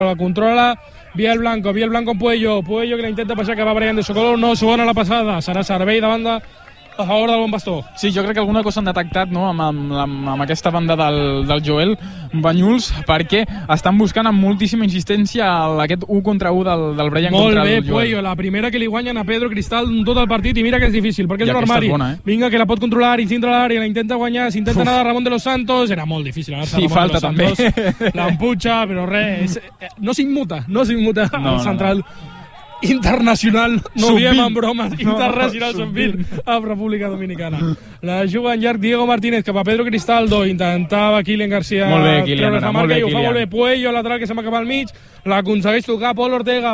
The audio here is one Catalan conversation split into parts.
la controla Biel Blanco amb Puello que la intenta passar, que va Brian de Socolov, no segona la passada, serà servei de banda a favor del Bon Pastor. Sí, jo crec que alguna cosa han detectat, no, amb aquesta banda del Joel Banyuls, perquè estan buscant amb moltíssima insistència aquest 1 contra 1 del Brian contra el Joel. Molt bé, Puello, la primera que li guanyen a Pedro Cristal en tot el partit, i mira que és difícil, perquè és un armari. Bona, Vinga, que la pot controlar i dintre l'àrea, la intenta guanyar, s'intenta anar de Ramon de los Santos, era molt difícil anar-se sí, Ramon falta de los Santos, l'emputxa, però res, no s'immuta el central. Internacional, no diem en bromes, internacional sub-20 a República Dominicana. La juga en llarg Diego Martínez cap a Pedro Cristaldo, intentava Kylian García treure's la marca i ho fa molt bé. Puello, lateral que se'n va cap al mig, l'aconsegueix tocar Pol Ortega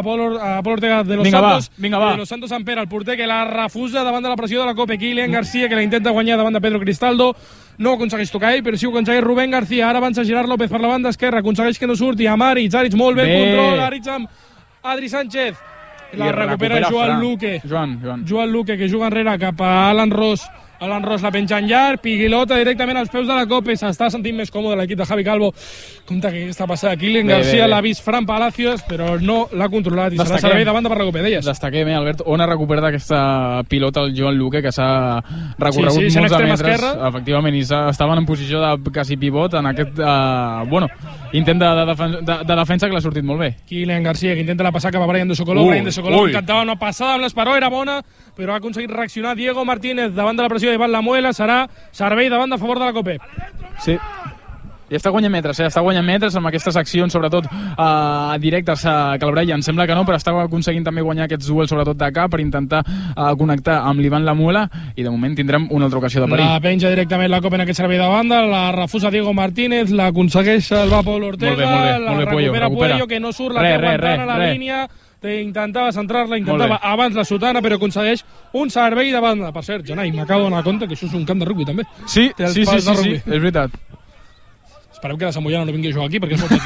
de los Santos, de los Santos Ampera, el porter que la refusa davant de la pressió de la Copa. Kylian García que la intenta guanyar davant de Pedro Cristaldo, no aconsegueix tocar ell, però sí ho aconsegueix Rubén García. Ara avança Gerard López per la banda esquerra, aconsegueix que no surti a Aritz molt bé el control, Aritz amb Adri Sánchez, la recupera Joan Luque. Joan Luque, que juga enrere cap a Alan Ross. Alan Ross la penja en llarg, Piguilota directament als peus de la Copa. S'està sentint més còmode l'equip de Javi Calvo. Compte que està passada. Kylian García l'ha vist Fran Palacios, però no l'ha controlat i serà servei de banda per la Copa, deies. Destaquem, Albert, on ha recuperat aquesta pilota el Joan Luque, que s'ha recorregut molts de metres, efectivament, i estaven en posició de quasi pivot en aquest intent de defensa que l'ha sortit molt bé. Kylian García, que intenta la passar cap a Brian de Socolov. Brian de Socolov intentava una passada amb l'Esperó, era bona, però ha aconseguit reaccionar Diego Martínez davant de la pressió de Ivan Lamuela. Serà servei de banda a favor de la Copa. Sí. I està guanyant metres amb aquestes accions, sobretot directes que el Brian sembla que no, però està aconseguint també guanyar aquests duels, sobretot de cap, per intentar connectar amb l'Ivan Lamuela, i de moment tindrem una altra ocasió de perill. La penja directament la Copa en aquest servei de banda, la refusa Diego Martínez, l'aconsegueix salvar Pol Ortega, la recupera Puello, que no surt, la té aguantant a la línia, intentava centrar-la, intentava abans la sotana, però aconsegueix un servei de banda. Per cert, Janai, m'acabo de donar compte que això és un camp de rugby també. Sí, és veritat. Esperem que la Samoyana no vingui a jugar aquí, perquè és molt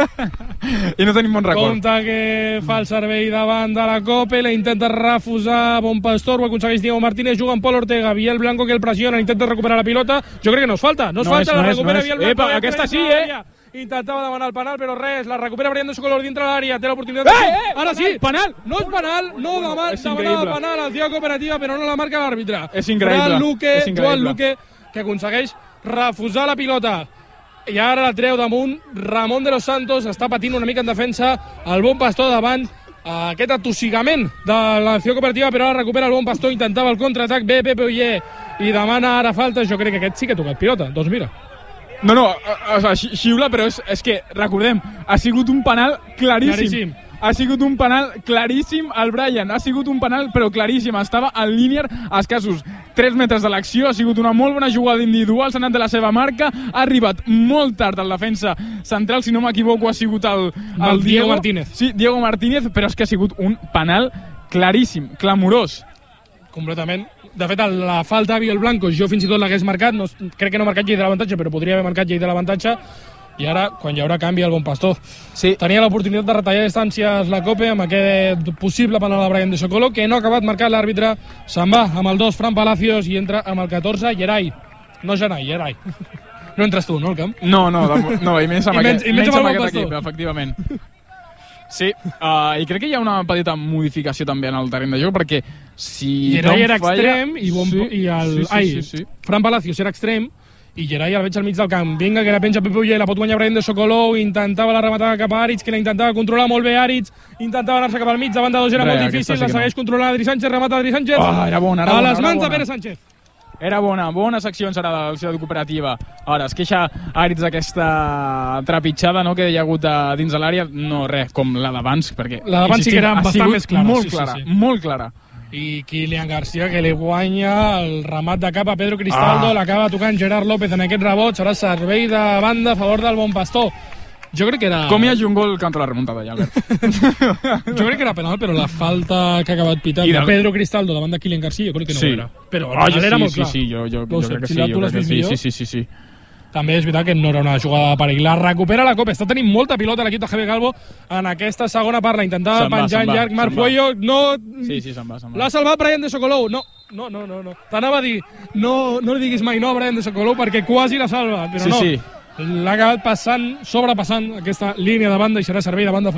petit. I no tenim bon record. Compte que fa el servei davant de la Copa, la intenta refusar Bon Pastor, ho aconsegueix Diego Martínez, juga amb Pol Ortega, Biel Blanco que el pressiona, intenta recuperar la pilota. Jo crec que no es falta, la recupera Biel Blanco. Aquesta sí, Intentava demanar el penal, però res, la recupera Brian de Socolov dintre l'àrea, té l'oportunitat ara sí, penal! No és penal, no demanava penal al Ciudad Cooperativa, però no la marca l'àrbitre. És increïble. Joan Luque, que aconsegueix refusar la pilota. I ara la treu damunt Ramon de los Santos, està patint una mica en defensa el Bon Pastor davant aquest atossigament de la Ciudad Cooperativa, però ara recupera el Bon Pastor, intentava el contraatac, bé Pepe Oller, i demana ara falta. Jo crec que aquest sí que ha tocat pilota, doncs mira. No, xiula, però és que, recordem, ha sigut un penal claríssim. Ha sigut un penal claríssim al Brian, ha sigut un penal però claríssim, estava en línia a escassos 3 metres de l'acció, ha sigut una molt bona jugada individual, s'ha anat de la seva marca, ha arribat molt tard al defensa central, si no m'equivoco ha sigut el Diego Martínez. Sí, Diego Martínez, però és que ha sigut un penal claríssim, clamorós. Completament. De fet, la falta a Biel Blanco, jo fins i tot l'hagués marcat, crec que no ha marcat llei de l'avantatge, però podria haver marcat llei de l'avantatge. I ara, quan hi haurà canvi, el Bon Pastor. Sí. Tenia l'oportunitat de retallar distàncies la Copa amb aquest possible penal de Brian de Socolov, que no ha acabat marcant l'àrbitre. Se'n va amb el 2 Fran Palacios i entra amb el 14 Gerai. No Janai, Gerai. No entres tu, no, al camp? No, i menys amb aquest equip, efectivament. Sí, i crec que hi ha una petita modificació també en el terreny de joc, perquè si Gerai era extrem i Fran Palacios era extrem, i Gerai el veig al mig del camp. Vinga, que la penja Pepe Oller, la pot guanyar Brian de Socolov, intentava la rematada cap a Aritz, que la intentava controlar molt bé Aritz, intentava anar-se cap al mig, davant de dos era molt difícil, la segueix controlant Adri Sánchez, remata Adri Sánchez, era bona, a les mans de Pere Sánchez. Era bones accions ara de la Ciutat Cooperativa. Ara es queixa Aritz d'aquesta trepitjada, no, que hi ha hagut dins de l'àrea. No, res, com la d'abans, perquè la d'abans sí que era bastant més clara. Molt clara. I Kylian García, que li guanya el remat de cap a Pedro Cristaldo, l'acaba tocant Gerard López en aquest rebot, serà servei de banda a favor del Bon Pastor. Jo crec que era... Com hi hagi un gol contra la remuntada, ja, Albert. Jo crec que era penal, però la falta que ha acabat pitant de Pedro Cristaldo davant de Kylian García, jo crec que no era. Però el penal era molt clar. Sí, jo crec que sí. Sí. També és veritat que no era una jugada de perill. La recupera la Copa. Està tenint molta pilota l'equip de Javi Calvo en aquesta segona part. La intentava penjar en llarg Marc Puello. No... Sí, se'n va. L'ha salvat Brian de Socolov. No. T'anava a dir, no li diguis mai no a Brian de Socolov perquè quasi la salva. Però no. l'ha acabat passant, sobrepassant aquesta línia de banda i serà servei de banda